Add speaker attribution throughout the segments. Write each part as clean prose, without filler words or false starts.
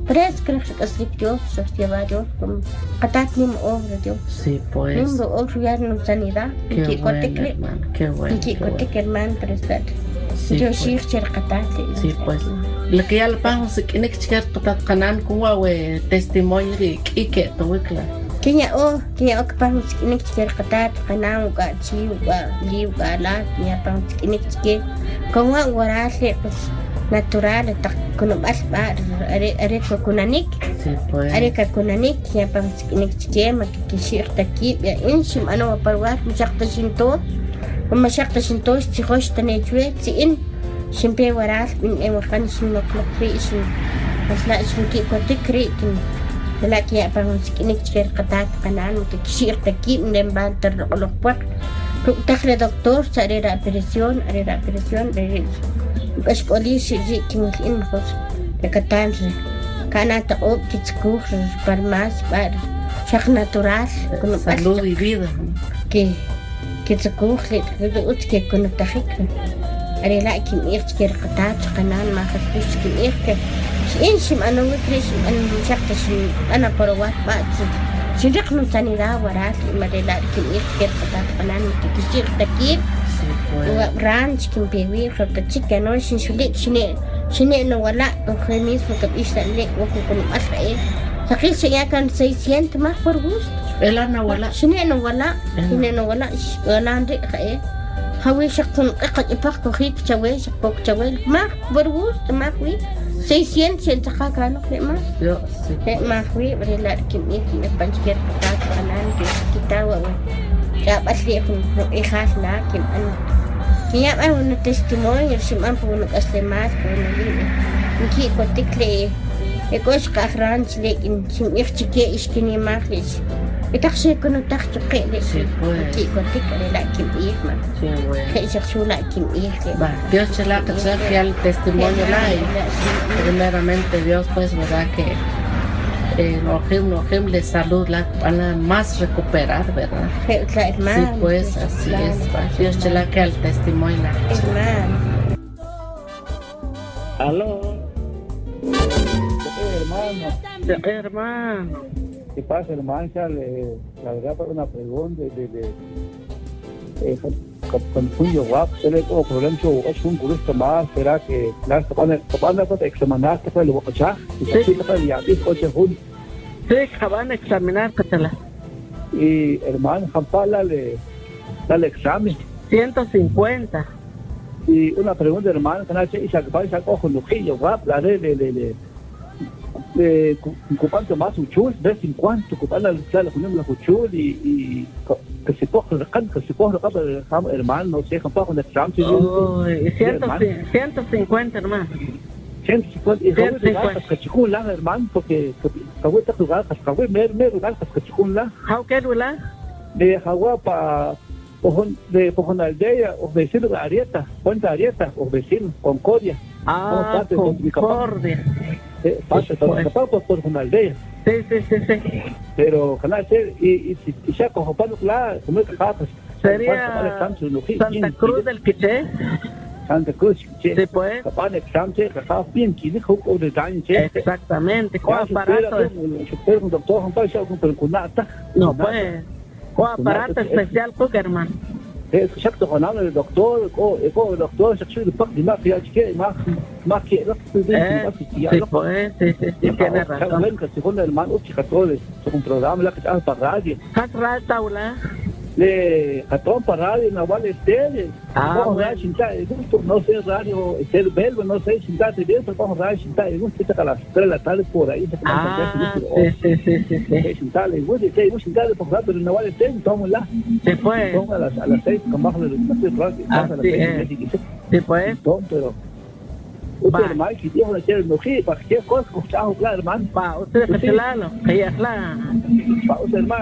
Speaker 1: Parece que Dios los lleva a Dios como Catatnim obra Dios.
Speaker 2: Sí, pues.
Speaker 1: Nimbo obra no sanidad.
Speaker 2: Qué bueno, hermano. Qué bueno.
Speaker 1: Y que hermano prestar.
Speaker 2: Sí,
Speaker 1: Dios
Speaker 2: pues.
Speaker 1: shircher Catate.
Speaker 2: Sí, pues. Lo que ya le pasa es que chicar Catat Canan como testimonio de que todo claro.
Speaker 1: Kaya que pang skinik chiker Catat Canan ga chiu ga liu ga la kaya pang skinik chiker. Como guarase pues natural tak kuno basbar are ko kunanik.
Speaker 2: Sí, pues.
Speaker 1: Are ka kunanik kaya pang skinik chiker makikishir takip ya inshim ano parwat mashakta shinto. ومشاقة شنتوش تخش تنجوي تين شنبي وراث من أمريكان شنو كلفي شن بس لا شن كي كتكري كن لكن يا بانس كنك تشير قطعة قنان وتكشير تكيب من بانتر لقبك تخلي دكتور سأري رابريسيون بس بوليس يجي كم كين خش لكتامس كان تقوب تسكوخ برماس بعد شخ ناتورال كنا
Speaker 2: salud y vida
Speaker 1: que se coge que con el tajique haré la que me irte que recatar canal más que me irte si أنا وكريش أنا مشقتش أنا بروات بعد شجق من sanidad ورات ما haré la que me irte que recatar canal que كشير تكيب ورانش كم بيوي خلت تشيك أنا شنو إنه ولا خميس وكبيش لك وكم أسرع تقيل شيء كان 600 ما فرقوش
Speaker 2: إلا ولا
Speaker 1: شنو ولا ولا عندي خير خوي شقن قد يبقى خيك شوي شقوق شوي ما بروز ما خوي 600 سنتقا كانوا ما خوي ولا كمية بنشكر بتاعت أنا كتاوة جاب أسليكم إخاصنا كم أنا كيا أنا تستمعي يرسم أنا بقول أسلمات بقول نكى كتكلي يكوش كأخرانش لكن شم يختكي إشكني ما خليش بتخشى كنا تخشى قيلة كي كتكلي لكن إيه ما كي شخصو لكن إيه
Speaker 2: Dios te la que el testimonio la primeramente Dios pues verdad que nos de salud la van a más recuperar, ¿verdad? Sí, pues así es. Dios te la que el testimonio la.
Speaker 3: Aló.
Speaker 2: Hermano.
Speaker 3: ¿Qué pasa, hermano? La verdad, para una pregunta con Julio Guap, se le tuvo problemas es un curista más, será que las cabana puede examinar que fue el bocochá, y sí, ya dijo que Julio.
Speaker 2: Sí, cabana examinar que te la.
Speaker 3: Y hermano, Jampala dale examen.
Speaker 2: 150.
Speaker 3: Y una pregunta, hermano, que nadie se coge un lujillo, Guap, la de ocupando más uchul, de 50, ocupando la uchul y que se coge hermano, no sé, con el Trump.
Speaker 2: 150, hermano.
Speaker 3: 150, y que chicún la, hermano, porque Hawái está jugando, Hawái me lugar, que chicún la.
Speaker 2: ¿How que lugar?
Speaker 3: De Hawái para de Aldea, o vecino de Arieta, Puente Arieta, o vecino, Concordia.
Speaker 2: Concordia.
Speaker 3: Pasa, por una aldea.
Speaker 2: Sí.
Speaker 3: Pero, canal, y ya con Juan Pablo, como es que
Speaker 2: sería Santa Cruz del Quiché.
Speaker 3: Santa Cruz,
Speaker 2: sí, pues.
Speaker 3: Capaz de examen, capaz bien, que dijo de daño,
Speaker 2: exactamente, ¿cuál aparato?
Speaker 3: Pero un doctor, Juan Pablo, con cunata.
Speaker 2: No, pues, ¿cuál aparato especial, pues, hermano?
Speaker 3: شكله قناة الدكتور يقول الدكتور شخصي الفقد ما فيها شيء ما كي
Speaker 2: tiene razón.
Speaker 3: Ven que según el man uchi católico un programa la que está para radio.
Speaker 2: ¿Has taula?
Speaker 3: Le catón para radio na vale estele. No sé radio el belgo no sé sinta de eso vamos radio sinta y gusto está a las 3 de la tarde por ahí.
Speaker 2: Sí.
Speaker 3: Sinta le gusta que no sinta de por radio na vale estele tomamos la.
Speaker 2: Se fue.
Speaker 3: Toma a las 6 con bajo de radio.
Speaker 2: Sí pues.
Speaker 3: Pero usted hermano que dijo de ser mujer para qué cosa escuchamos claro hermano
Speaker 2: pa usted castellano que es la
Speaker 3: pa usted hermano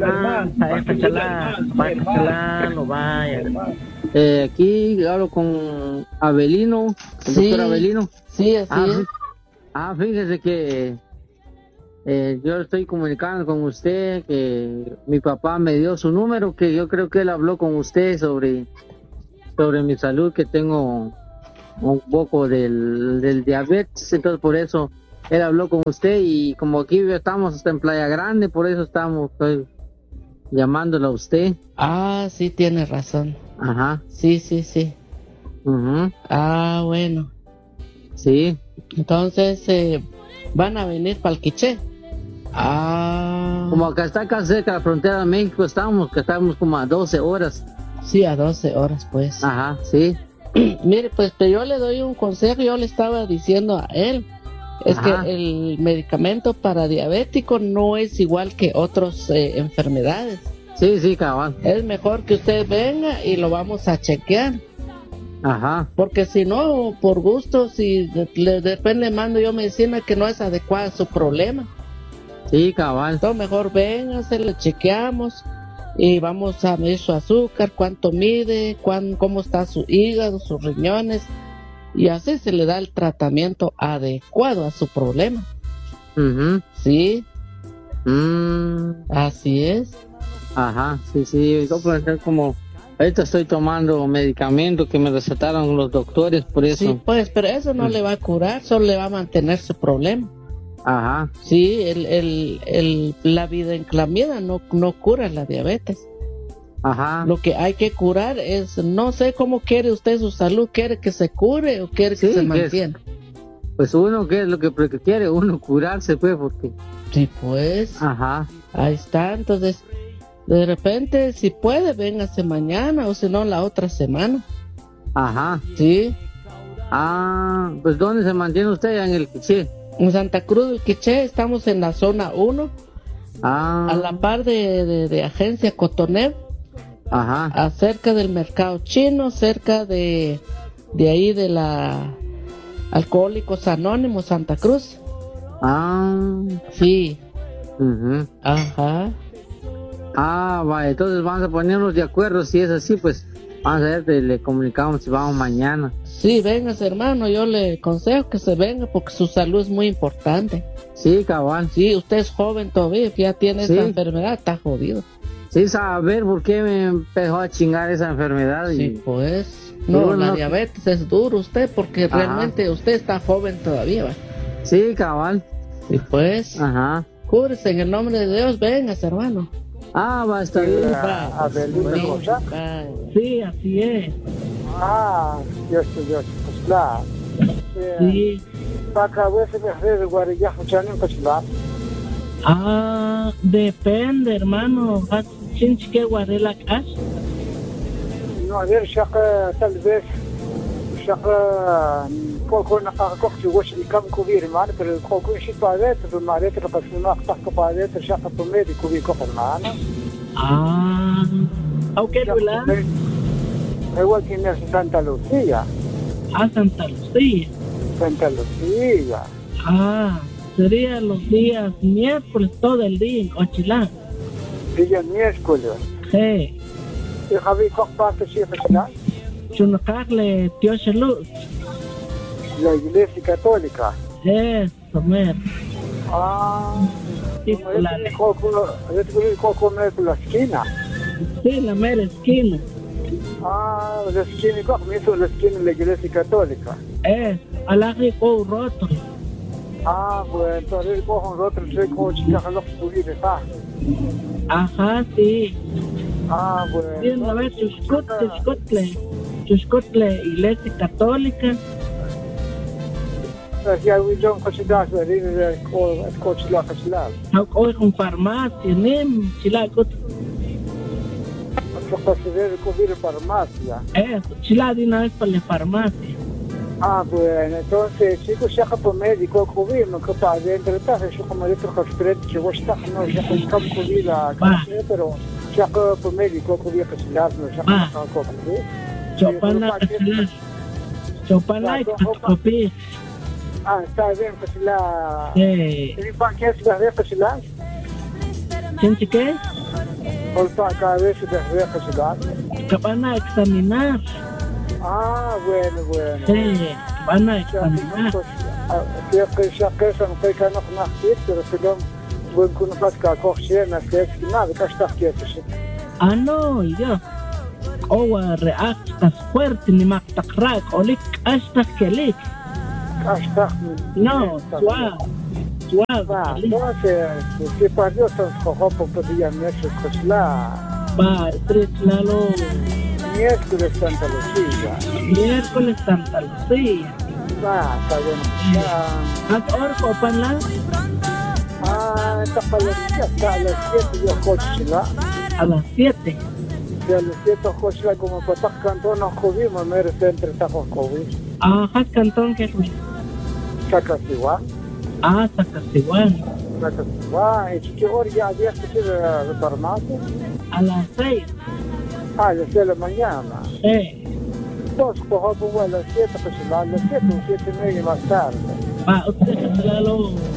Speaker 2: vaya
Speaker 4: aquí hablo con Abelino, el doctor Abelino.
Speaker 2: Sí, así es.
Speaker 4: Fíjese que yo estoy comunicando con usted que mi papá me dio su número, que yo creo que él habló con usted sobre mi salud, que tengo un poco del diabetes, entonces por eso él habló con usted y como aquí estamos hasta en Playa Grande, por eso estamos llamándolo a usted.
Speaker 2: Ah, sí, tiene razón.
Speaker 4: Ajá.
Speaker 2: Sí.
Speaker 4: Uh-huh.
Speaker 2: Ah, bueno.
Speaker 4: Sí.
Speaker 2: Entonces, ¿van a venir para el Quiché? Ah.
Speaker 4: Como acá está acá cerca de la frontera de México, estamos como a 12 horas.
Speaker 2: Sí, a 12 horas, pues.
Speaker 4: Ajá, sí.
Speaker 2: Mire, pues yo le doy un consejo, yo le estaba diciendo a él, es que el medicamento para diabético no es igual que otras enfermedades.
Speaker 4: Sí, cabal.
Speaker 2: Es mejor que usted venga y lo vamos a chequear.
Speaker 4: Ajá.
Speaker 2: Porque si no, por gusto, si después le mando yo medicina que no es adecuada a su problema.
Speaker 4: Sí, cabal.
Speaker 2: Entonces mejor venga, se le chequeamos y vamos a medir su azúcar, cuánto mide, cómo está su hígado, sus riñones, y así se le da el tratamiento adecuado a su problema.
Speaker 4: Uh-huh.
Speaker 2: Sí. Así es.
Speaker 4: Ajá, sí. Yo como ahorita estoy tomando medicamentos que me recetaron los doctores, por eso.
Speaker 2: Sí, pues, pero eso no le va a curar, solo le va a mantener su problema.
Speaker 4: Ajá.
Speaker 2: Sí, la videnclamida no cura la diabetes.
Speaker 4: Ajá.
Speaker 2: Lo que hay que curar es, no sé cómo quiere usted su salud, ¿quiere que se cure o quiere que se mantenga?
Speaker 4: Pues uno, ¿qué es lo que quiere? Uno curarse, pues, porque...
Speaker 2: Sí, pues.
Speaker 4: Ajá.
Speaker 2: Ahí está, entonces, de repente, si puede, véngase mañana o si no, la otra semana.
Speaker 4: Ajá.
Speaker 2: Sí.
Speaker 4: Ah, pues ¿dónde se mantiene usted? En el Quiché.
Speaker 2: En Santa Cruz del Quiché, estamos en la zona 1, a la par de Agencia Cotoner.
Speaker 4: Ajá.
Speaker 2: Cerca del mercado chino, cerca de ahí de la Alcohólicos Anónimos Santa Cruz.
Speaker 4: Ah.
Speaker 2: Sí.
Speaker 4: Uh-huh.
Speaker 2: Ajá.
Speaker 4: Ah, vale, entonces vamos a ponernos de acuerdo, si es así, pues vamos a ver, le comunicamos si vamos mañana.
Speaker 2: Sí, véngase, hermano, yo le aconsejo que se venga porque su salud es muy importante.
Speaker 4: Sí, cabal.
Speaker 2: Sí, usted es joven todavía, ya tiene esa enfermedad, está jodido.
Speaker 4: Sí, saber por qué me empezó a chingar esa enfermedad.
Speaker 2: Sí, pues, la diabetes es duro usted porque realmente usted está joven todavía, ¿va?
Speaker 4: Sí, cabal.
Speaker 2: Sí, pues.
Speaker 4: Ajá.
Speaker 2: Cúrese en el nombre de Dios, véngase, hermano.
Speaker 4: Ah, va a estar bien.
Speaker 1: Sí, así es.
Speaker 3: Dios, pues claro.
Speaker 1: Sí. Depende, hermano. ¿Tienes que guardar la casa?
Speaker 3: No, a ver, tal vez, poco نقاقش واش كم كبير معنا في الكوكو شي طالات في المعرفة القسم ما قطع طالات شاقة طميدي كبير كفر معنا
Speaker 1: أو كده ولا
Speaker 3: هو كنا سانتا لوسيا
Speaker 1: Santa Lucía sería los días miércoles todo el día en Ochilán.
Speaker 3: Día miércoles
Speaker 1: Sí.
Speaker 3: ¿Y Javi parte si Ochilán?
Speaker 1: Chunacarle Dios Luz.
Speaker 3: La iglesia católica.
Speaker 1: Eso, mer.
Speaker 3: Sí, la esquina.
Speaker 1: Sí, la mera esquina.
Speaker 3: La esquina, ¿cómo hizo la esquina de la iglesia católica?
Speaker 1: Al arriba un roto.
Speaker 3: Bueno, entonces cojo un roto, no sé cómo chicas los pudieron estar.
Speaker 1: Ajá, sí.
Speaker 3: Bueno.
Speaker 1: Sí, a ver, Chuscotle, iglesia católica.
Speaker 3: Ya John considera el coche la casilla.
Speaker 1: Hoy con farmacia, nem chilaco.
Speaker 3: Yo considero que hubiera farmacia.
Speaker 1: Chilada una vez para la farmacia.
Speaker 3: Bueno, entonces chicos ya que por médico cubrir, no que para dentro está, yo como le trajo frente que vos está no ya con campo cubrir la casa, pero ya que por médico cubrir casilla, no ya con cubrir.
Speaker 1: Chopana y copia.
Speaker 3: Está bien, casilla.
Speaker 1: Sí.
Speaker 3: ¿Y para qué se ve casilla?
Speaker 1: ¿Siente qué?
Speaker 3: ¿O para cada vez se ve casilla?
Speaker 1: Que van a examinar.
Speaker 3: Bueno.
Speaker 1: Sí, van a examinar.
Speaker 3: Ya que son que no conocen, pero que no pueden conocer que cogen las que nada que está quieto.
Speaker 1: No, yo. O reactas fuerte ni más tacrac, o lick hasta que lick.
Speaker 3: hasta
Speaker 2: No, suave.
Speaker 3: va, entonces, ¿qué pasó? Entonces, cojo por día miércoles, pues la
Speaker 2: Va, tres lalo.
Speaker 3: miércoles Santa Lucía.
Speaker 2: Miércoles Santa Lucía.
Speaker 3: Va, está bueno.
Speaker 2: ¿Haz orco, panla?
Speaker 3: Esta palería está a las 7 de Cochila.
Speaker 2: A las 7.
Speaker 3: De a las 7 de Cochila, como para estar cantando, nos jodimos, me resta entre tajos COVID.
Speaker 2: Ajá, cantón que fue.
Speaker 3: Sacasiguá.
Speaker 2: Sacasiguán.
Speaker 3: Sacasiguá, y que ahora ya había que ser de farmacia.
Speaker 2: A las 6.
Speaker 3: A las 6 de la mañana.
Speaker 2: Sí.
Speaker 3: Dos, cojo a las 7, pues a las 7 o 7:30 más tarde.
Speaker 2: Va, usted lalo.